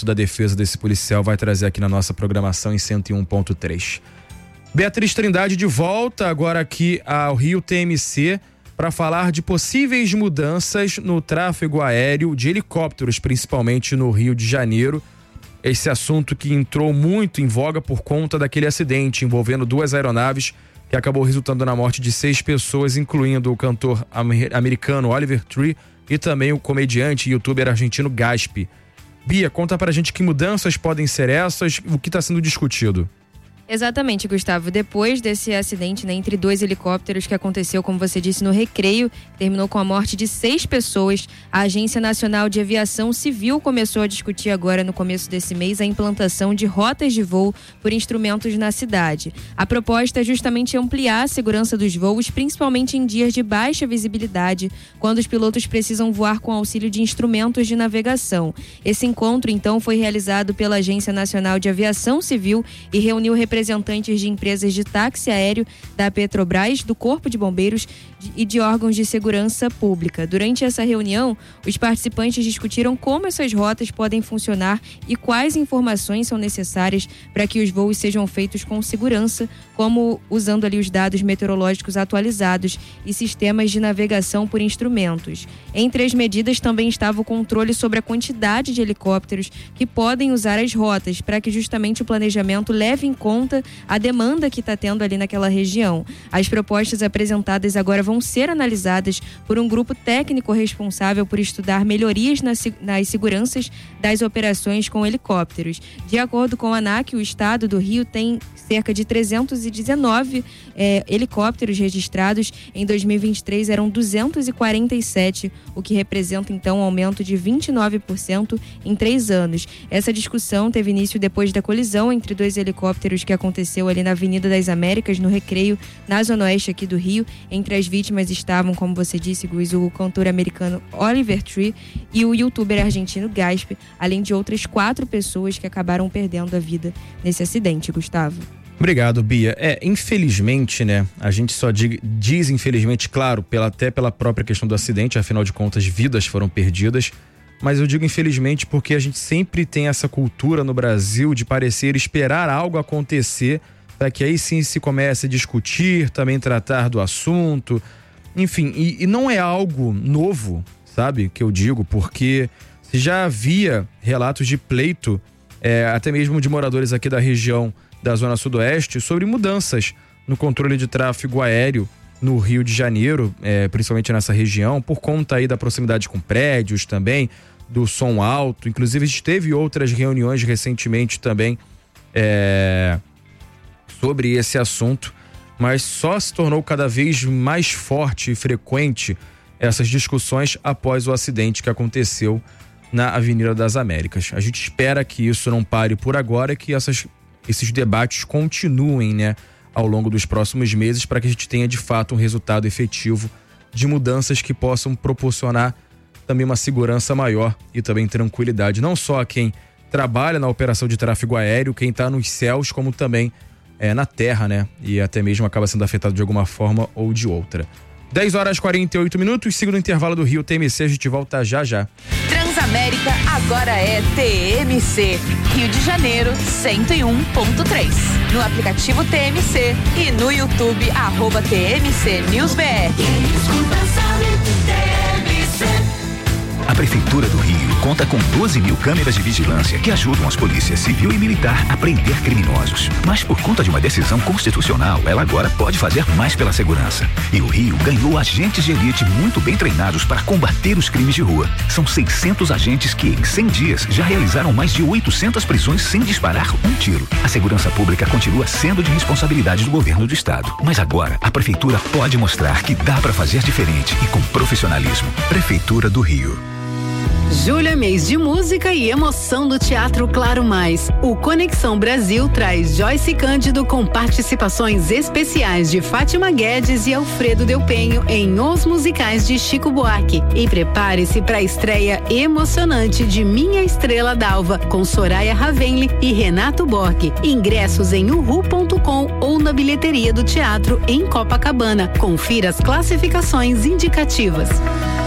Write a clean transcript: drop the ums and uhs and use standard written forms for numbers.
depoimento da defesa desse policial vai trazer aqui na nossa programação em 101.3. Beatriz Trindade de volta agora aqui ao Rio TMC para falar de possíveis mudanças no tráfego aéreo de helicópteros, principalmente no Rio de Janeiro. Esse assunto que entrou muito em voga por conta daquele acidente envolvendo 2 aeronaves que acabou resultando na morte de 6 pessoas, incluindo o cantor americano Oliver Tree e também o comediante e youtuber argentino Gaspi. Bia, conta pra gente que mudanças podem ser essas, o que está sendo discutido. Exatamente, Gustavo. Depois desse acidente, entre 2 helicópteros que aconteceu, como você disse, no Recreio, terminou com a morte de 6 pessoas, a Agência Nacional de Aviação Civil começou a discutir agora, no começo desse mês, a implantação de rotas de voo por instrumentos na cidade. A proposta é justamente ampliar a segurança dos voos, principalmente em dias de baixa visibilidade, quando os pilotos precisam voar com auxílio de instrumentos de navegação. Esse encontro, então, foi realizado pela Agência Nacional de Aviação Civil e reuniu representantes de empresas de táxi aéreo, da Petrobras, do Corpo de Bombeiros e de órgãos de segurança pública. Durante essa reunião, os participantes discutiram como essas rotas podem funcionar e quais informações são necessárias para que os voos sejam feitos com segurança, como usando ali os dados meteorológicos atualizados e sistemas de navegação por instrumentos. Entre as medidas também estava o controle sobre a quantidade de helicópteros que podem usar as rotas, para que justamente o planejamento leve em conta a demanda que está tendo ali naquela região. As propostas apresentadas agora vão ser analisadas por um grupo técnico responsável por estudar melhorias nas seguranças das operações com helicópteros. De acordo com a ANAC, o estado do Rio tem cerca de 319 helicópteros registrados. Em 2023 eram 247, o que representa então um aumento de 29% em 3 anos. Essa discussão teve início depois da colisão entre 2 helicópteros que aconteceu ali na Avenida das Américas, no Recreio, na zona oeste aqui do Rio. Entre as vítimas estavam, como você disse, Guiz, o cantor americano Oliver Tree e o youtuber argentino Gaspi, além de outras 4 pessoas que acabaram perdendo a vida nesse acidente, Gustavo. Obrigado, Bia. Infelizmente, né, a gente só diz infelizmente, claro, até pela própria questão do acidente, afinal de contas, vidas foram perdidas, mas eu digo infelizmente porque a gente sempre tem essa cultura no Brasil de parecer esperar algo acontecer para que aí sim se comece a discutir, também tratar do assunto, enfim, e não é algo novo, sabe, que eu digo, porque já havia relatos de pleito, até mesmo de moradores aqui da região da Zona Sudoeste, sobre mudanças no controle de tráfego aéreo no Rio de Janeiro, principalmente nessa região, por conta aí da proximidade com prédios também, do som alto. Inclusive a gente teve outras reuniões recentemente também sobre esse assunto, mas só se tornou cada vez mais forte e frequente essas discussões após o acidente que aconteceu na Avenida das Américas. A gente espera que isso não pare por agora e que esses debates continuem, né, ao longo dos próximos meses, para que a gente tenha de fato um resultado efetivo de mudanças que possam proporcionar também uma segurança maior e também tranquilidade, não só a quem trabalha na operação de tráfego aéreo, quem está nos céus, como também na terra, né, e até mesmo acaba sendo afetado de alguma forma ou de outra. 10h48, segundo intervalo do Rio TMC, a gente volta já já. Transamérica agora é TMC, Rio de Janeiro 101.3. No aplicativo TMC e no YouTube @TMC News BR. A Prefeitura do Rio conta com 12 mil câmeras de vigilância que ajudam as polícias civil e militar a prender criminosos. Mas por conta de uma decisão constitucional, ela agora pode fazer mais pela segurança. E o Rio ganhou agentes de elite muito bem treinados para combater os crimes de rua. São 600 agentes que, em 100 dias, já realizaram mais de 800 prisões sem disparar um tiro. A segurança pública continua sendo de responsabilidade do governo do estado. Mas agora, a Prefeitura pode mostrar que dá para fazer diferente e com profissionalismo. Prefeitura do Rio. Julho é mês de música e emoção do Teatro Claro Mais. O Conexão Brasil traz Joyce Cândido com participações especiais de Fátima Guedes e Alfredo Del Penho em Os Musicais de Chico Buarque. E prepare-se para a estreia emocionante de Minha Estrela d'Alva com Soraya Ravenli e Renato Borghi. Ingressos em uhu.com ou na bilheteria do teatro em Copacabana. Confira as classificações indicativas.